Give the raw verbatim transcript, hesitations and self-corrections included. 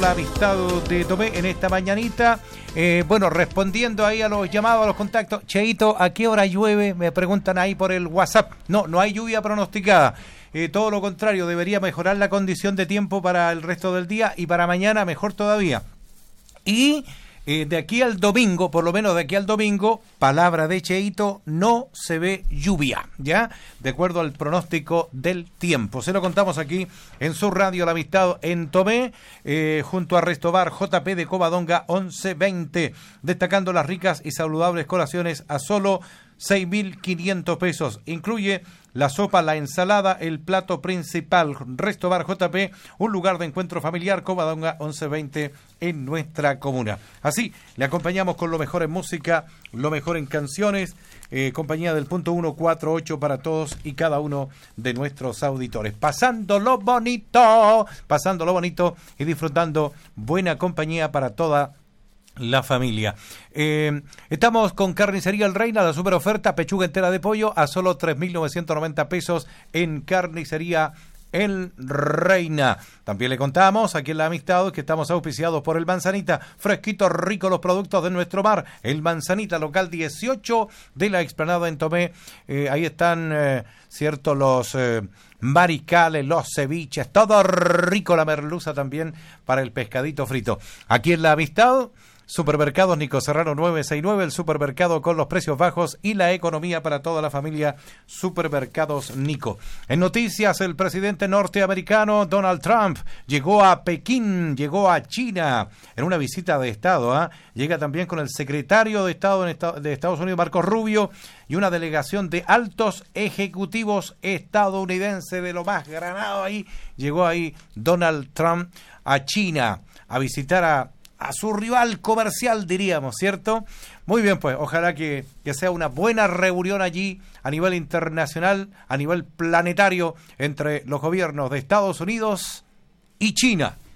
La Amistad de Tomé en esta mañanita. Eh, bueno, respondiendo ahí a los llamados, a los contactos. Cheito, ¿a qué hora llueve? Me preguntan ahí por el WhatsApp. No, no hay lluvia pronosticada. Eh, todo lo contrario, debería mejorar la condición de tiempo para el resto del día y para mañana mejor todavía. Y eh, de aquí al domingo, por lo menos de aquí al domingo, palabra de Cheito, no se ve lluvia, ¿ya? De acuerdo al pronóstico del tiempo. Se lo contamos aquí en su radio La Amistad en Tomé, eh, junto a Restobar J P de Covadonga once veinte, destacando las ricas y saludables colaciones a solo seis mil quinientos pesos. Incluye la sopa, la ensalada, el plato principal. Restobar J P, un lugar de encuentro familiar, Covadonga once veinte en nuestra comuna. Así, le acompañamos con lo mejor en música, lo mejor en canciones, eh, compañía del punto ciento cuarenta y ocho para todos y cada uno de nuestros auditores. Pasándolo bonito, pasándolo bonito y disfrutando buena compañía para toda la familia. Eh, estamos con Carnicería El Reina, la super oferta, pechuga entera de pollo a solo tres mil novecientos noventa pesos en Carnicería El Reina. También le contamos aquí en La Amistad que estamos auspiciados por el Manzanita, fresquito, rico los productos de nuestro mar. El Manzanita, local dieciocho de la Explanada en Tomé. Eh, ahí están, eh, cierto, los eh, mariscales, los ceviches, todo rico, la merluza también para el pescadito frito. Aquí en La Amistad, Supermercados Nico Serrano nueve sesenta y nueve, el supermercado con los precios bajos y la economía para toda la familia. Supermercados Nico. En noticias, el presidente norteamericano Donald Trump llegó a Pekín, llegó a China en una visita de Estado. ¿eh? Llega también con el secretario de Estado de Estados Unidos, Marco Rubio, y una delegación de altos ejecutivos estadounidenses de lo más granado ahí. Llegó ahí Donald Trump a China a visitar a a su rival comercial, diríamos, ¿cierto? Muy bien, pues, ojalá que, que sea una buena reunión allí a nivel internacional, a nivel planetario, entre los gobiernos de Estados Unidos y China.